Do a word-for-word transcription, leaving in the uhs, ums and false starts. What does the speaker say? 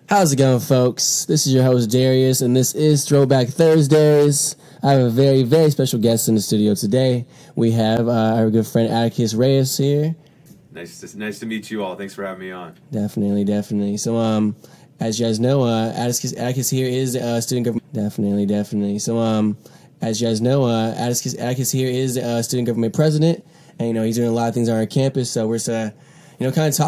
How's it going, folks? This is your host, Darius, and this is Throwback Thursdays. I have a very, very special guest in the studio today. We have uh, our good friend Atticus Reyes here. Nice to, nice to meet you all. Thanks for having me on. Definitely, definitely. So, um, as you guys know, uh, Atticus, Atticus here is uh, student government. Definitely, definitely. So, um, as you guys know, uh, Atticus, Atticus here is uh, student government president, and you know he's doing a lot of things on our campus. So we're, uh, you know, kind of talking.